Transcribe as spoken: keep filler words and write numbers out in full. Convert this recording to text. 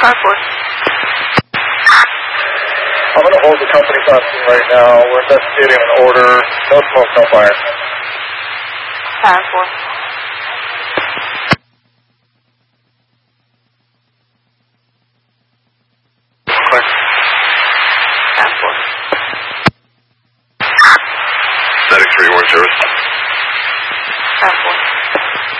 five four. I'm going to hold the company on scene right now. We're investigating an order. No smoke, no fire. five four. Clear. five four. Static three, one service. five four.